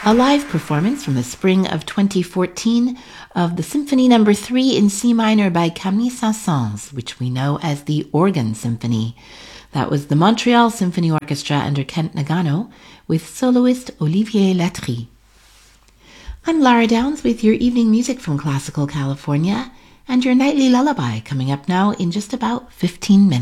A live performance from the spring of 2014 of the Symphony No. 3 in C minor by Camille Saint-Saëns, which we know as the Organ Symphony. That was the Montreal Symphony Orchestra under Kent Nagano with soloist Olivier Latry. I'm Lara Downs with your evening music from Classical California and your nightly lullaby coming up now in just about 15 minutes.